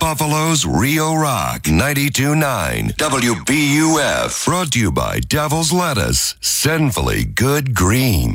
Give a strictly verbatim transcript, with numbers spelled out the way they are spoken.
Buffalo's Rio Rock ninety-two point nine W B U F. Brought to you by Devil's Lettuce. Sinfully good green.